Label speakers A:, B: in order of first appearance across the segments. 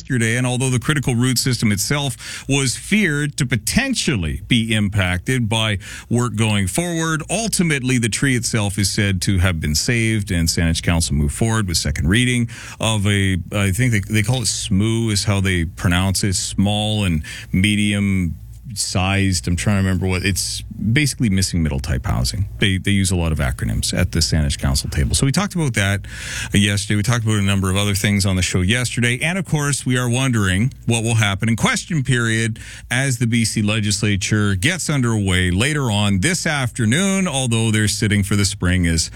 A: yesterday, and although the critical route system itself was feared to potentially be impacted by work going forward, ultimately the tree itself is said to have been saved, and Saanich Council moved forward with second reading of I think they call it SMOO is how they pronounce it, small and medium sized. I'm trying to remember what it's basically missing middle type housing. They use a lot of acronyms at the Saanich Council table. So we talked about that yesterday. We talked about a number of other things on the show yesterday. And of course, we are wondering what will happen in question period as the BC legislature gets underway later on this afternoon, although they're sitting for the spring is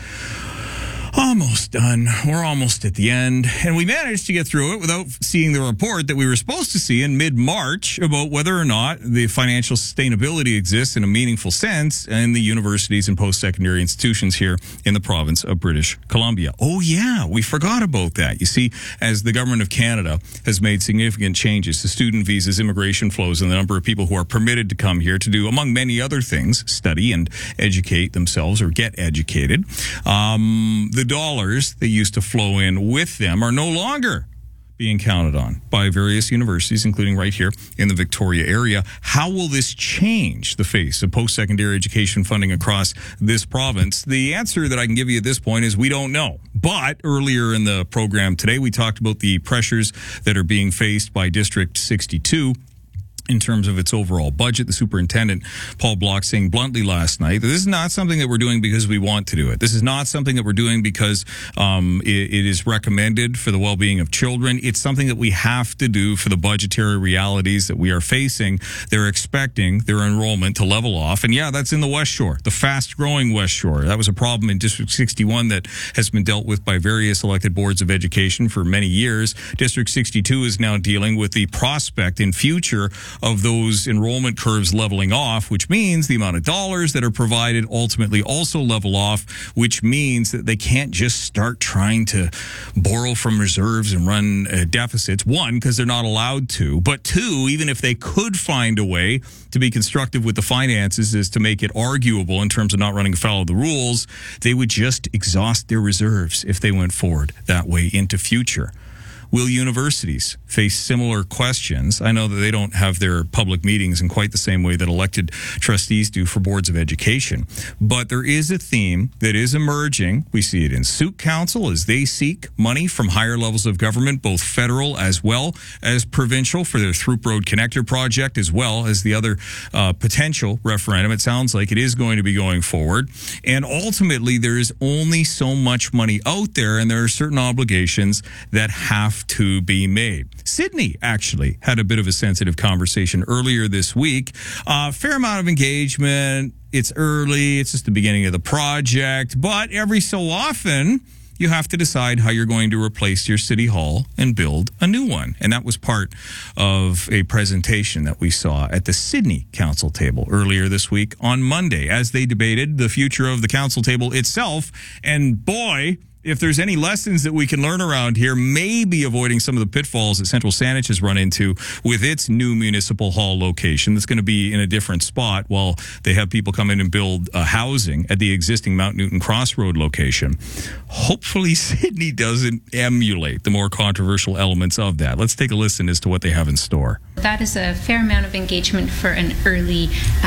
A: almost done. We're almost at the end. And we managed to get through it without seeing the report that we were supposed to see in mid-March about whether or not the financial sustainability exists in a meaningful sense in the universities and post-secondary institutions here in the province of British Columbia. Oh, yeah, we forgot about that. You see, as the government of Canada has made significant changes to student visas, immigration flows, and the number of people who are permitted to come here to do, among many other things, study and educate themselves or get educated, the dollars that used to flow in with them are no longer being counted on by various universities, including right here in the Victoria area. How will this change the face of post-secondary education funding across this province? The answer that I can give you at this point is we don't know. But earlier in the program today, we talked about the pressures that are being faced by District 62 in terms of its overall budget. The superintendent, Paul Block, saying bluntly last night that this is not something that we're doing because we want to do it. This is not something that we're doing because it is recommended for the well-being of children. It's something that we have to do for the budgetary realities that we are facing. They're expecting their enrollment to level off. And yeah, that's in the West Shore, the fast-growing West Shore. That was a problem in District 61 that has been dealt with by various elected boards of education for many years. District 62 is now dealing with the prospect in future of those enrollment curves leveling off, which means the amount of dollars that are provided ultimately also level off, which means that they can't just start trying to borrow from reserves and run deficits. One, because they're not allowed to, but two, even if they could find a way to be constructive with the finances is to make it arguable in terms of not running afoul of the rules, they would just exhaust their reserves if they went forward that way into future. Will universities face similar questions? I know that they don't have their public meetings in quite the same way that elected trustees do for boards of education. But there is a theme that is emerging. We see it in Suit Council as they seek money from higher levels of government, both federal as well as provincial, for their Throop Road Connector project, as well as the other potential referendum. It sounds like it is going to be going forward. And ultimately, there is only so much money out there, and there are certain obligations that have to be made. Sydney actually had a bit of a sensitive conversation earlier this week. Fair amount of engagement. It's early. It's just the beginning of the project. But every so often, you have to decide how you're going to replace your city hall and build a new one. And that was part of a presentation that we saw at the Sydney Council table earlier this week on Monday as they debated the future of the council table itself. And boy, if there's any lessons that we can learn around here, maybe avoiding some of the pitfalls that Central Saanich has run into with its new municipal hall location that's going to be in a different spot while they have people come in and build housing at the existing Mount Newton Crossroad location. Hopefully Sydney doesn't emulate the more controversial elements of that. Let's take a listen as to what they have in store.
B: That is a fair amount of engagement for an early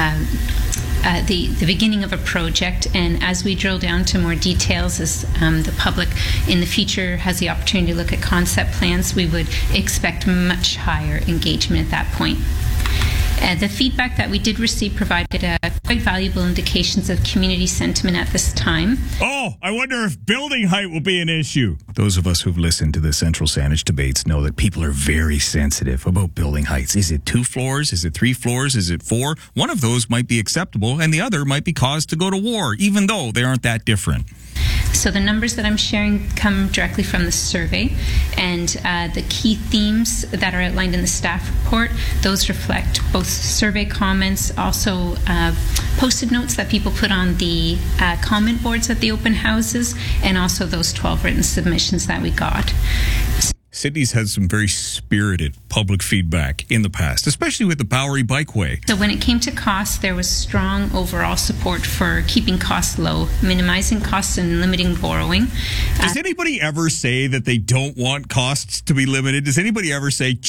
B: the beginning of a project, and as we drill down to more details, as the public in the future has the opportunity to look at concept plans, we would expect much higher engagement at that point. The feedback that we did receive provided quite valuable indications of community sentiment at this time.
A: Oh, I wonder if building height will be an issue. Those of us who've listened to the Central Saanich debates know that people are very sensitive about building heights. Is it 2 floors? Is it 3 floors? Is it 4? One of those might be acceptable, and the other might be cause to go to war, even though they aren't that different.
B: So the numbers that I'm sharing come directly from the survey, and the key themes that are outlined in the staff report, those reflect both survey comments, also post-it notes that people put on the comment boards at the open houses, and also those 12 written submissions that we got.
A: Sydney's had some very spirited public feedback in the past, especially with the Bowery Bikeway.
B: So when it came to costs, there was strong overall support for keeping costs low, minimizing costs and limiting borrowing.
A: Does anybody ever say that they don't want costs to be limited? Does anybody ever say,